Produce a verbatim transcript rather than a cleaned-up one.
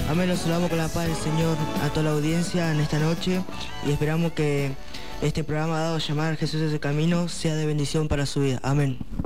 Amén, los saludamos con la paz del Señor a toda la audiencia en esta noche y esperamos que este programa dado a llamar Jesús es el camino sea de bendición para su vida. Amén.